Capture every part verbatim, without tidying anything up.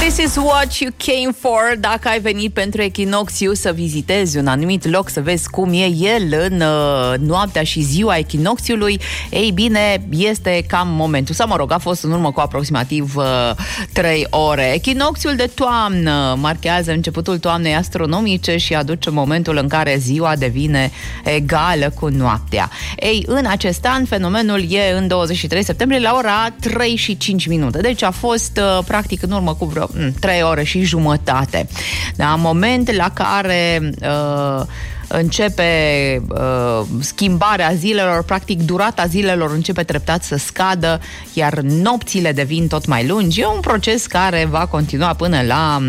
This is what you came for. Dacă ai venit pentru echinocțiu să vizitezi un anumit loc, să vezi cum e el în uh, noaptea și ziua echinocțiului, ei bine, este cam momentul. Sau mă rog, a fost în urmă cu aproximativ uh, trei ore. Echinocțiul de toamnă marchează începutul toamnei astronomice și aduce momentul în care ziua devine egală cu noaptea. Ei, în acest an, fenomenul e în douăzeci și trei septembrie la ora trei și cinci minute. Deci a fost uh, practic în urmă cu vreo trei ore și jumătate. Da, moment la care uh, începe uh, schimbarea zilelor, practic durata zilelor începe treptat să scadă, iar nopțile devin tot mai lungi. E un proces care va continua până la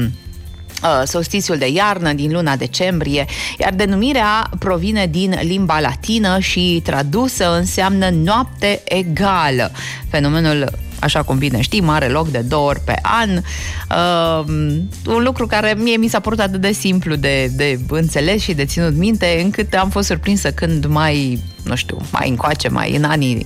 Uh, solstițiul de iarnă din luna decembrie, iar denumirea provine din limba latină și tradusă înseamnă noapte egală. Fenomenul, așa cum bine știm, are loc de două ori pe an. Uh, un lucru care mie mi s-a părut atât de simplu de, de înțeles și de ținut minte, încât am fost surprinsă când mai, nu știu, mai încoace, mai în anii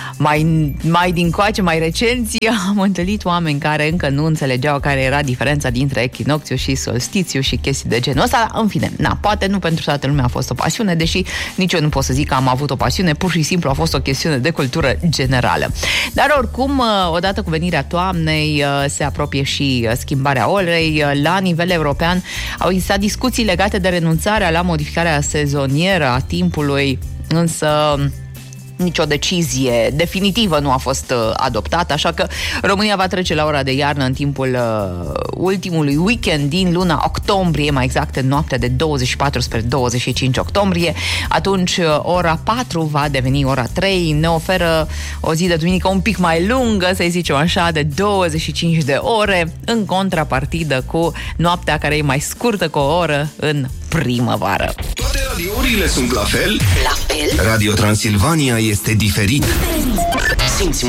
mai, mai dincoace, mai recenți, am întâlnit oameni care încă nu înțelegeau care era diferența dintre echinocțiu și solstițiu și chestii de genul ăsta. În fine, na, poate nu pentru toată lumea a fost o pasiune, deși nici eu nu pot să zic că am avut o pasiune, pur și simplu a fost o chestiune de cultură generală. Dar oricum, odată cu venirea toamnei, se apropie și schimbarea orei. La nivel european au existat discuții legate de renunțarea la modificarea sezonieră a timpului, însă nicio decizie definitivă nu a fost uh, adoptată, așa că România va trece la ora de iarnă în timpul uh, ultimului weekend din luna octombrie, mai exact în noaptea de douăzeci și patru spre douăzeci și cinci octombrie. Atunci uh, ora patru va deveni ora trei, ne oferă o zi de duminică un pic mai lungă, să zicem așa, de douăzeci și cinci de ore, în contrapartidă cu noaptea care e mai scurtă cu o oră în primăvară. Toate radiourile sunt la fel? La fel? Radio Transilvania este diferit. Simți